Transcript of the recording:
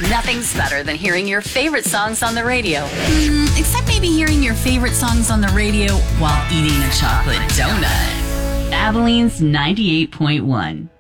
Nothing's better than hearing your favorite songs on the radio. Except maybe hearing your favorite songs on the radio while eating a chocolate donut. Abilene's 98.1.